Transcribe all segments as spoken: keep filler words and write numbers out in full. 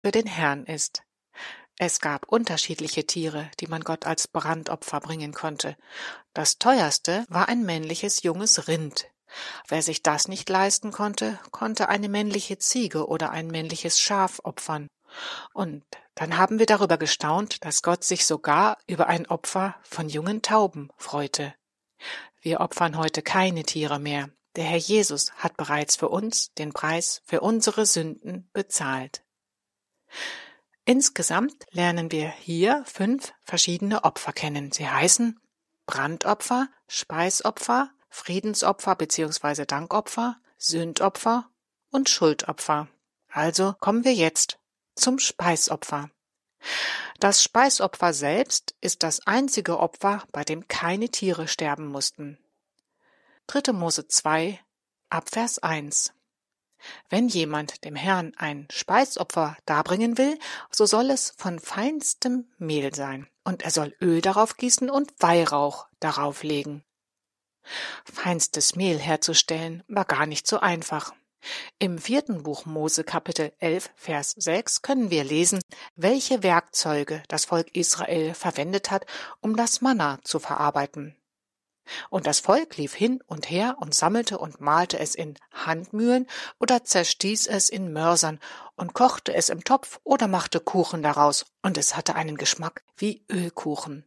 für den Herrn ist. Es gab unterschiedliche Tiere, die man Gott als Brandopfer bringen konnte. Das teuerste war ein männliches junges Rind. Wer sich das nicht leisten konnte, konnte eine männliche Ziege oder ein männliches Schaf opfern. Und dann haben wir darüber gestaunt, dass Gott sich sogar über ein Opfer von jungen Tauben freute. Wir opfern heute keine Tiere mehr. Der Herr Jesus hat bereits für uns den Preis für unsere Sünden bezahlt. Insgesamt lernen wir hier fünf verschiedene Opfer kennen. Sie heißen Brandopfer, Speisopfer, Friedensopfer bzw. Dankopfer, Sündopfer und Schuldopfer. Also kommen wir jetzt zum Speisopfer. Das Speisopfer selbst ist das einzige Opfer, bei dem keine Tiere sterben mussten. dritte Mose zwei, Abvers eins. Wenn jemand dem Herrn ein Speisopfer darbringen will, so soll es von feinstem Mehl sein, und er soll Öl darauf gießen und Weihrauch darauf legen. Feinstes Mehl herzustellen war gar nicht so einfach. Im vierten Buch Mose Kapitel elf, Vers sechs können wir lesen, welche Werkzeuge das Volk Israel verwendet hat, um das Manna zu verarbeiten. Und das Volk lief hin und her und sammelte und mahlte es in Handmühlen oder zerstieß es in Mörsern und kochte es im Topf oder machte Kuchen daraus, und es hatte einen Geschmack wie Ölkuchen.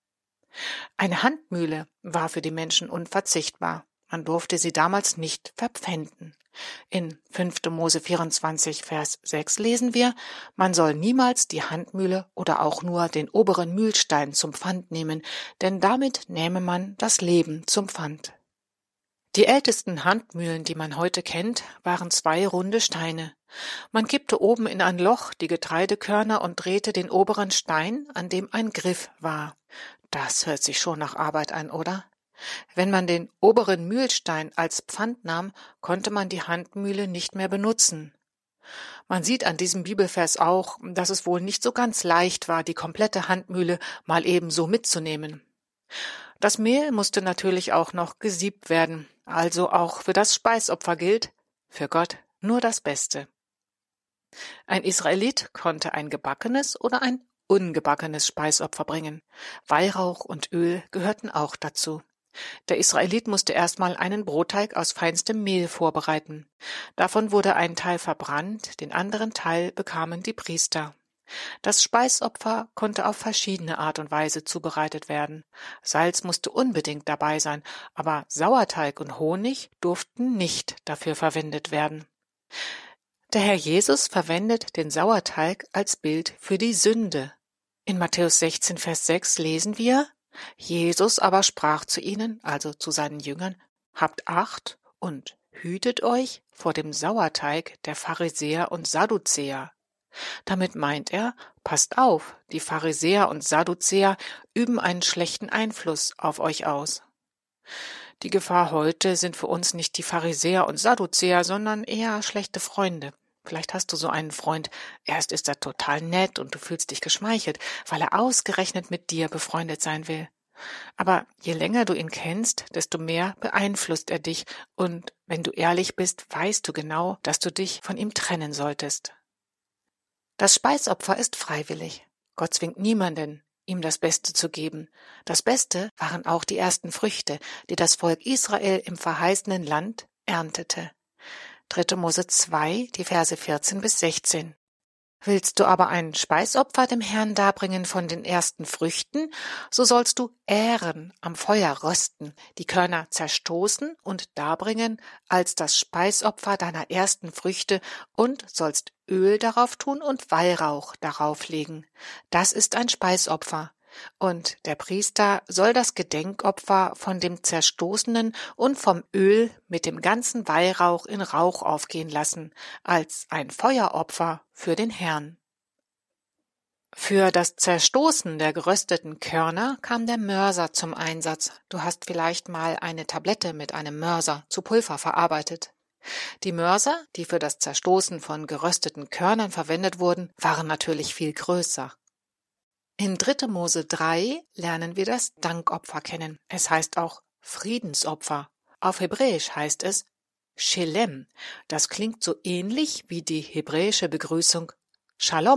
Eine Handmühle war für die Menschen unverzichtbar. Man durfte sie damals nicht verpfänden. In fünfte Mose vierundzwanzig, Vers sechs lesen wir, man soll niemals die Handmühle oder auch nur den oberen Mühlstein zum Pfand nehmen, denn damit nähme man das Leben zum Pfand. Die ältesten Handmühlen, die man heute kennt, waren zwei runde Steine. Man kippte oben in ein Loch die Getreidekörner und drehte den oberen Stein, an dem ein Griff war. Das hört sich schon nach Arbeit an, oder? Wenn man den oberen Mühlstein als Pfand nahm, konnte man die Handmühle nicht mehr benutzen. Man sieht an diesem Bibelvers auch, dass es wohl nicht so ganz leicht war, die komplette Handmühle mal eben so mitzunehmen. Das Mehl musste natürlich auch noch gesiebt werden, also auch für das Speisopfer gilt, für Gott nur das Beste. Ein Israelit konnte ein gebackenes oder ein ungebackenes Speisopfer bringen. Weihrauch und Öl gehörten auch dazu. Der Israelit musste erstmal einen Brotteig aus feinstem Mehl vorbereiten. Davon wurde ein Teil verbrannt, den anderen Teil bekamen die Priester. Das Speisopfer konnte auf verschiedene Art und Weise zubereitet werden. Salz musste unbedingt dabei sein, aber Sauerteig und Honig durften nicht dafür verwendet werden. Der Herr Jesus verwendet den Sauerteig als Bild für die Sünde. In Matthäus sechzehn, Vers sechs lesen wir, Jesus aber sprach zu ihnen, also zu seinen Jüngern, habt Acht und hütet euch vor dem Sauerteig der Pharisäer und Sadduzäer. Damit meint er, passt auf, die Pharisäer und Sadduzäer üben einen schlechten Einfluss auf euch aus. Die Gefahr heute sind für uns nicht die Pharisäer und Sadduzäer, sondern eher schlechte Freunde. Vielleicht hast du so einen Freund, erst ist er total nett und du fühlst dich geschmeichelt, weil er ausgerechnet mit dir befreundet sein will. Aber je länger du ihn kennst, desto mehr beeinflusst er dich, und wenn du ehrlich bist, weißt du genau, dass du dich von ihm trennen solltest. Das Speisopfer ist freiwillig. Gott zwingt niemanden, ihm das Beste zu geben. Das Beste waren auch die ersten Früchte, die das Volk Israel im verheißenen Land erntete. dritte Mose zwei, die Verse vierzehn bis sechzehn. Willst du aber ein Speisopfer dem Herrn darbringen von den ersten Früchten, so sollst du Ähren am Feuer rösten, die Körner zerstoßen und darbringen als das Speisopfer deiner ersten Früchte und sollst Öl darauf tun und Weihrauch darauf legen. Das ist ein Speisopfer. Und der Priester soll das Gedenkopfer von dem Zerstoßenen und vom Öl mit dem ganzen Weihrauch in Rauch aufgehen lassen, als ein Feueropfer für den Herrn. Für das Zerstoßen der gerösteten Körner kam der Mörser zum Einsatz. Du hast vielleicht mal eine Tablette mit einem Mörser zu Pulver verarbeitet. Die Mörser, die für das Zerstoßen von gerösteten Körnern verwendet wurden, waren natürlich viel größer. In dritte Mose drei lernen wir das Dankopfer kennen. Es heißt auch Friedensopfer. Auf Hebräisch heißt es Shelem. Das klingt so ähnlich wie die hebräische Begrüßung Shalom.